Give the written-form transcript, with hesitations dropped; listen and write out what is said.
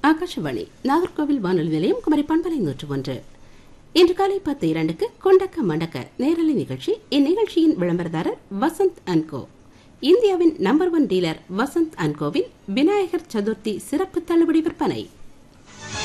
ஆகாஷவாணி நாகர்கோவில் வானொலி நிலையம் குமரி பண்பலை 101. இன்று காலை 10:02 கொண்டக்க மண்டக்க நேரலை நிகழ்ச்சி. இந்நிகழ்ச்சியின் விளம்பரதாரர் வசந்த் அண்ட் கோ. இந்தியாவின் number 1 dealer Vasanth and CoWIN Vinayagar Chaturthi சிறப்பு தள்ளுபடி விற்பனை.